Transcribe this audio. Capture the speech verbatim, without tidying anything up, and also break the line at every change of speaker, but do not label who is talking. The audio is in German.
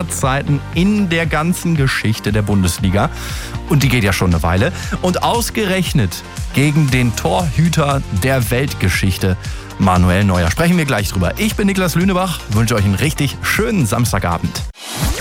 Zeiten in der ganzen Geschichte der Bundesliga. Und die geht ja schon eine Weile. Und ausgerechnet gegen den Torhüter der Weltgeschichte, Manuel Neuer. Sprechen wir gleich drüber. Ich bin Niklas Lünebach, wünsche euch einen richtig schönen Samstagabend.